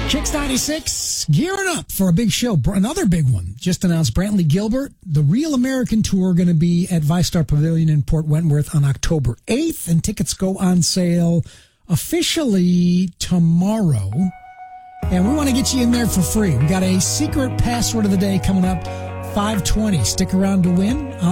Kicks 96, gearing up for a big show. Another big one. Just announced Brantley Gilbert. The Real American Tour going to be at VyStar Pavilion in Port Wentworth on October 8th. And tickets go on sale officially tomorrow. And we want to get you in there for free. We got a secret password of the day coming up, 520. Stick around to win on